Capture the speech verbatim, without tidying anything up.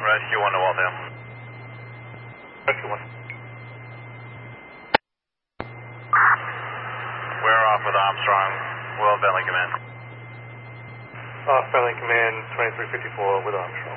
Rescue one to Waltham. Rescue one. We're off with Armstrong. Will Bentley command. Off Bentley command twenty-three fifty-four with Armstrong.